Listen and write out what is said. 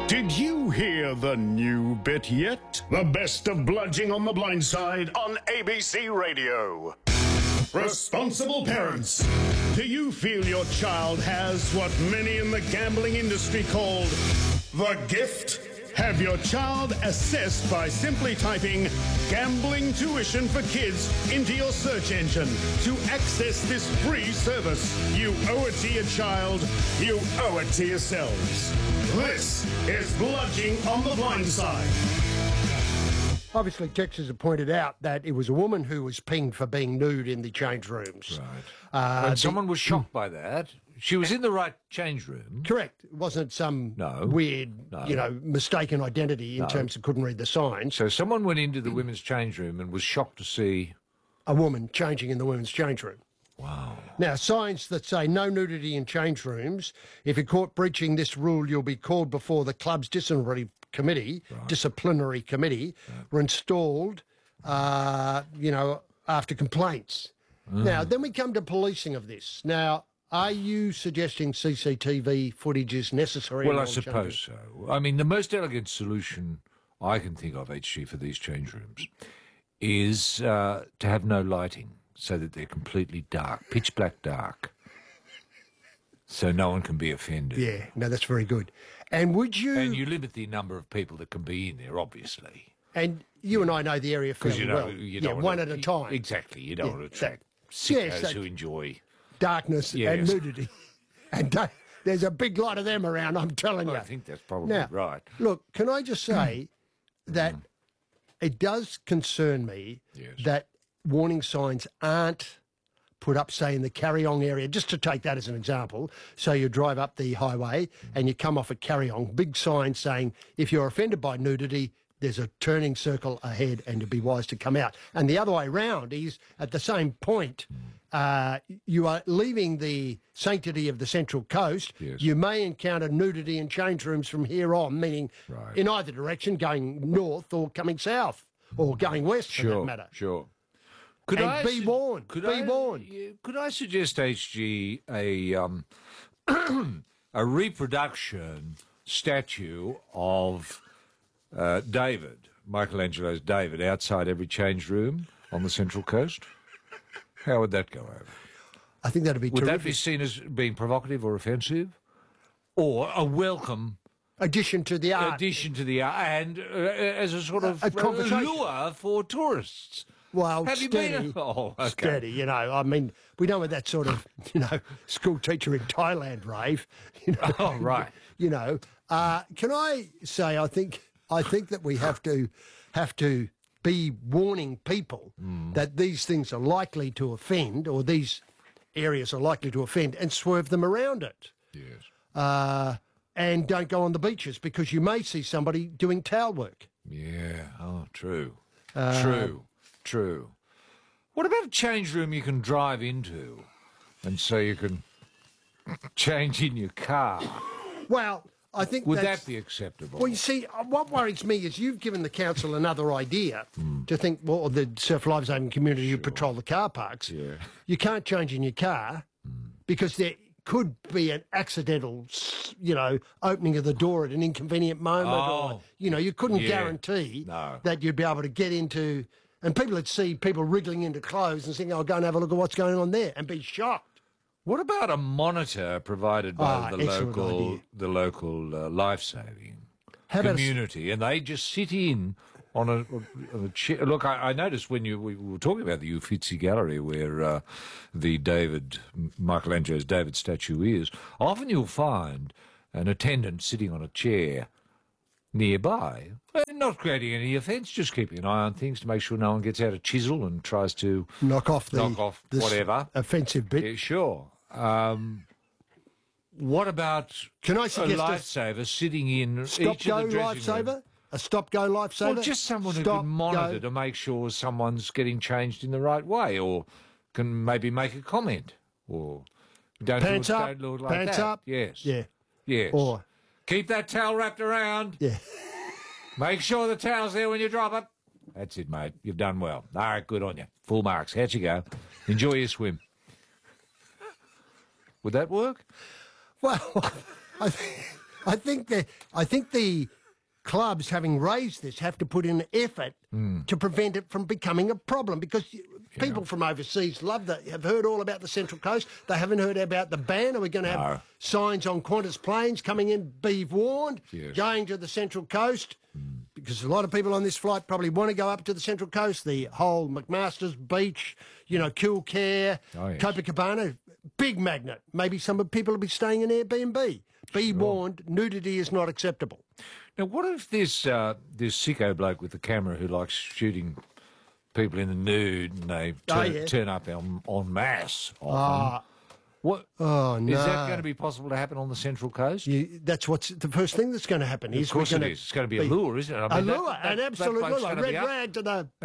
Did you hear the new bit yet? The best of Bludging on the Blind Side on ABC Radio. Responsible parents, do you feel your child has what many in the gambling industry called the gift? Have your child assessed by simply typing gambling tuition for kids into your search engine to access this free service. You owe it to your child. You owe it to yourselves. This is Bludging on the Blind Side. Obviously, Texas have pointed out that it was a woman who was pinged for being nude in the change rooms. Right. And someone was shocked by that. She was in the right change room. Correct. It wasn't some weird, mistaken identity in terms of couldn't read the signs. So someone went into the women's change room and was shocked to see a woman changing in the women's change room. Wow. Now, signs that say no nudity in change rooms. If you're caught breaching this rule, you'll be called before the club's disciplinary committee, were installed, after complaints. Now, then we come to policing of this. Now, are you suggesting CCTV footage is necessary? Well, I suppose so. I mean, the most elegant solution I can think of, HG, for these change rooms is to have no lighting so that they're completely dark, pitch black dark, so no one can be offended. Yeah, no, that's very good. And would you... And you limit the number of people that can be in there, obviously. And you and I know the area fairly well. One at a time. Exactly. You don't want to attract sickos who enjoy... darkness and nudity. And there's a big lot of them around, I'm telling you. I think that's probably right. Look, can I just say that it does concern me that warning signs aren't put up, say, in the Carryong area, just to take that as an example. So you drive up the highway and you come off at Carryong, big sign saying, if you're offended by nudity, there's a turning circle ahead and to be wise to come out. And the other way round is, at the same point, you are leaving the sanctity of the Central Coast. Yes. You may encounter nudity in change rooms from here on, meaning in either direction, going north or coming south, or going west for that matter. Sure. Be warned. Be warned. Could I suggest, HG, a reproduction statue of David, Michelangelo's David, outside every change room on the Central Coast? How would that go over? I think that'd be terrific. Would that be seen as being provocative or offensive? Or a welcome addition to the art? And as a sort of lure for tourists. Well, have steady, you been? Oh, okay. Steady, I mean, we don't want that sort of, school teacher in Thailand rave. Oh, right. Can I say, I think that we have to be warning people that these things are likely to offend, or these areas are likely to offend, and swerve them around it. Yes. And don't go on the beaches, because you may see somebody doing towel work. Yeah. Oh, true. True. What about a change room you can drive into, and so you can change in your car? Well, I think would that be acceptable? Well, you see, what worries me is you've given the council another idea to think, well, the Surf Lifesaving community who patrol the car parks. Yeah. You can't change in your car because there could be an accidental, opening of the door at an inconvenient moment. Or, you couldn't guarantee that you'd be able to get into... And people would see people wriggling into clothes and think, I'll go and have a look at what's going on there, and be shocked. What about a monitor provided by the local life-saving community, and they just sit in on a chair? Look, I noticed when we were talking about the Uffizi Gallery, where the Michelangelo's David statue is, often you'll find an attendant sitting on a chair nearby, not creating any offence, just keeping an eye on things to make sure no one gets out a chisel and tries to knock off whatever offensive bit. Yeah, sure. What about a lifesaver sitting in each of the dressing rooms? A stop-go lifesaver? Well, just someone who can monitor to make sure someone's getting changed in the right way, or can maybe make a comment, or don't look like pants that. Up. Yes. Yeah. Yes. Or keep that towel wrapped around. Yeah. Make sure the towel's there when you drop it. That's it, mate. You've done well. All right, good on you. Full marks. Out you go. Enjoy your swim. Would that work? Well, I I think the clubs, having raised this, have to put in effort to prevent it from becoming a problem, because people from overseas have heard all about the Central Coast. They haven't heard about the ban. Are we going to have signs on Qantas planes coming in, be warned, going to the Central Coast? Because a lot of people on this flight probably want to go up to the Central Coast, the whole McMaster's Beach, Kilcare, Copacabana, big magnet. Maybe some people will be staying in Airbnb. Be warned, nudity is not acceptable. Now, what if this sicko bloke with the camera who likes shooting people in the nude and they turn up en masse often? What? Oh, no. Is that going to be possible to happen on the Central Coast? That's what's the first thing that's going to happen. Of course it is. It's going to be a lure, isn't it? A lure, an absolute lure. Red rag to the